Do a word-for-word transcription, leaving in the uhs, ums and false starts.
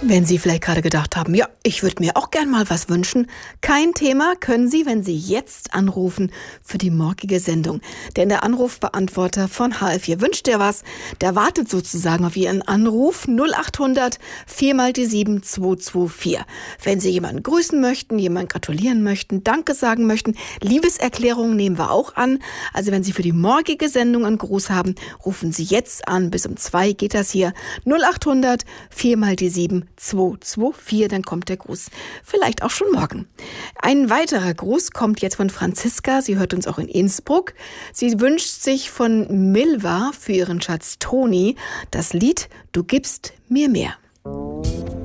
Wenn Sie vielleicht gerade gedacht haben, ja, ich würde mir auch gern mal was wünschen, kein Thema, können Sie, wenn Sie jetzt anrufen für die morgige Sendung. Denn der Anrufbeantworter von H L vier wünscht dir was, der wartet sozusagen auf Ihren Anruf null acht hundert vier mal die sieben zwei zwei vier. Wenn Sie jemanden grüßen möchten, jemanden gratulieren möchten, Danke sagen möchten, Liebeserklärungen nehmen wir auch an. Also wenn Sie für die morgige Sendung einen Gruß haben, rufen Sie jetzt an. Bis um zwei geht das hier. null acht hundert vier mal die sieben zwei zwei vier, dann kommt der Gruß vielleicht auch schon morgen. Ein weiterer Gruß kommt jetzt von Franziska, sie hört uns auch in Innsbruck. Sie wünscht sich von Milva für ihren Schatz Toni das Lied Du gibst mir mehr.